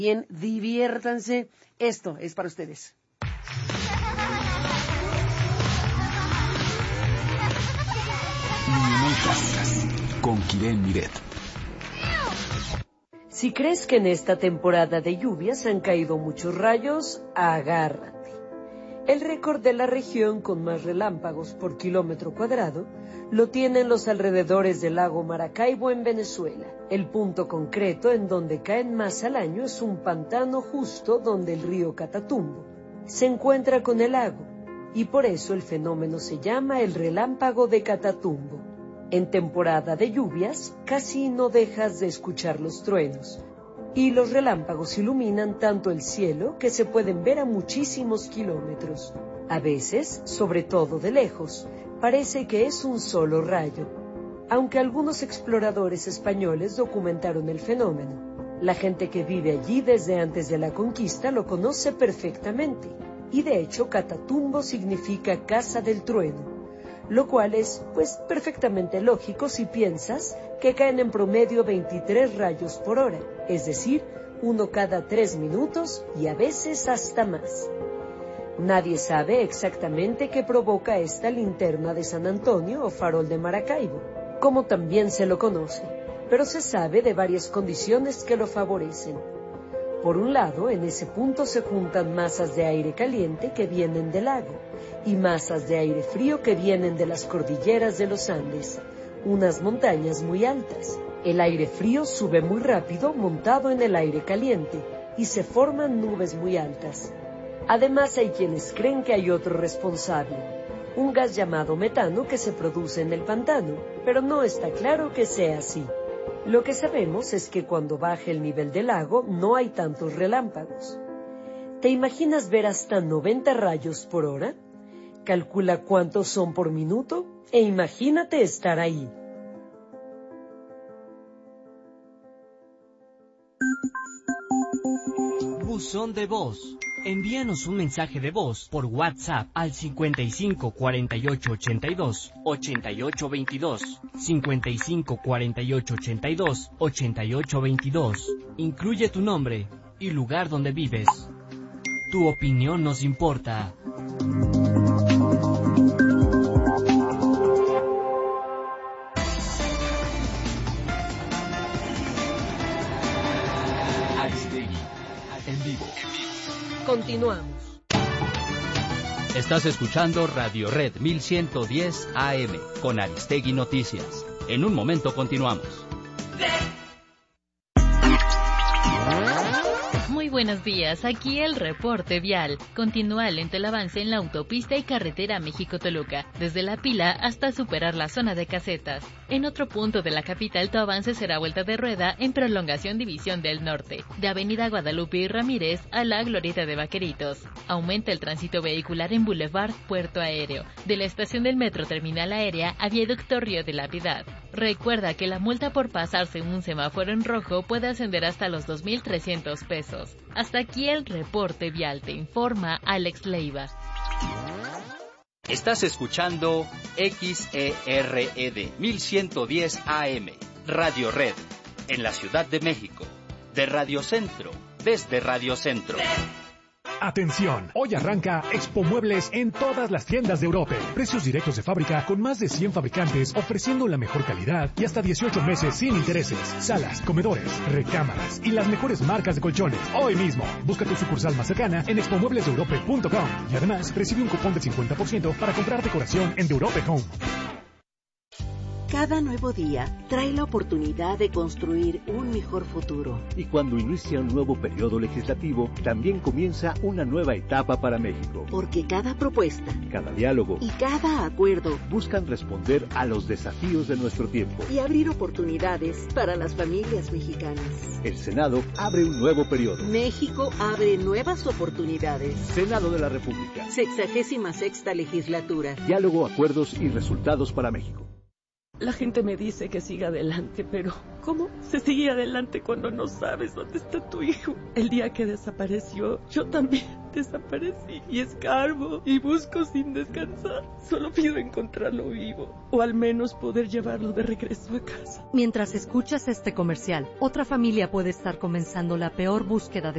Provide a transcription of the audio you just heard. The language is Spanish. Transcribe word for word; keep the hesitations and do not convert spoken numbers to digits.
Bien, diviértanse. Esto es para ustedes. Niñementas con Kiren Miret. Si crees que en esta temporada de lluvias han caído muchos rayos, agárrate. El récord de la región con más relámpagos por kilómetro cuadrado lo tienen los alrededores del lago Maracaibo en Venezuela. El punto concreto en donde caen más al año es un pantano justo donde el río Catatumbo se encuentra con el lago, y por eso el fenómeno se llama el relámpago de Catatumbo. En temporada de lluvias casi no dejas de escuchar los truenos, y los relámpagos iluminan tanto el cielo que se pueden ver a muchísimos kilómetros. A veces, sobre todo de lejos, parece que es un solo rayo. Aunque algunos exploradores españoles documentaron el fenómeno, la gente que vive allí desde antes de la conquista lo conoce perfectamente, y de hecho Catatumbo significa casa del trueno, lo cual es, pues, perfectamente lógico si piensas que caen en promedio veintitrés rayos por hora, es decir, uno cada tres minutos y a veces hasta más. Nadie sabe exactamente qué provoca esta linterna de San Antonio o farol de Maracaibo, como también se lo conoce, pero se sabe de varias condiciones que lo favorecen. Por un lado, en ese punto se juntan masas de aire caliente que vienen del lago y masas de aire frío que vienen de las cordilleras de los Andes, unas montañas muy altas. El aire frío sube muy rápido montado en el aire caliente y se forman nubes muy altas. Además, hay quienes creen que hay otro responsable, un gas llamado metano que se produce en el pantano, pero no está claro que sea así. Lo que sabemos es que cuando baja el nivel del lago no hay tantos relámpagos. ¿Te imaginas ver hasta noventa rayos por hora? Calcula cuántos son por minuto e imagínate estar ahí. Buzón de voz. Envíanos un mensaje de voz por WhatsApp al cincuenta y cinco cuarenta y ocho ochenta y dos ochenta y ocho veintidós, cincuenta y cinco cuarenta y ocho ochenta y dos ochenta y ocho veintidós. Incluye tu nombre y lugar donde vives. Tu opinión nos importa. Aristegui en vivo. Continuamos. Estás escuchando Radio Red mil ciento diez A M con Aristegui Noticias. En un momento continuamos. Muy buenos días, aquí el reporte vial. Continúa lento el avance en la autopista y carretera México-Toluca, desde La Pila hasta superar la zona de Casetas. En otro punto de la capital, tu avance será vuelta de rueda en prolongación División del Norte, de Avenida Guadalupe y Ramírez a la Glorieta de Vaqueritos. Aumenta el tránsito vehicular en Boulevard Puerto Aéreo, de la estación del Metro Terminal Aérea a Viaducto Río de la Piedad. Recuerda que la multa por pasarse un semáforo en rojo puede ascender hasta los dos mil trescientos pesos. Hasta aquí el reporte vial, te informa Alex Leiva. Estás escuchando X E R E D mil ciento diez A M, Radio Red, en la Ciudad de México, de Radio Centro, desde Radio Centro. Atención, hoy arranca Expo Muebles en todas las tiendas de Europa. Precios directos de fábrica con más de cien fabricantes ofreciendo la mejor calidad y hasta dieciocho meses sin intereses. Salas, comedores, recámaras y las mejores marcas de colchones. Hoy mismo, busca tu sucursal más cercana en expo muebles de europe punto com y además recibe un cupón del cincuenta por ciento para comprar decoración en The Europe Home. Cada nuevo día trae la oportunidad de construir un mejor futuro. Y cuando inicia un nuevo periodo legislativo, también comienza una nueva etapa para México. Porque cada propuesta, cada diálogo y cada acuerdo buscan responder a los desafíos de nuestro tiempo y abrir oportunidades para las familias mexicanas. El Senado abre un nuevo periodo. México abre nuevas oportunidades. Senado de la República. Sexagésima sexta legislatura. Diálogo, acuerdos y resultados para México. La gente me dice que siga adelante, pero ¿cómo se sigue adelante cuando no sabes dónde está tu hijo? El día que desapareció, yo también desaparecí y escarbo y busco sin descansar. Solo pido encontrarlo vivo o al menos poder llevarlo de regreso a casa. Mientras escuchas este comercial, otra familia puede estar comenzando la peor búsqueda de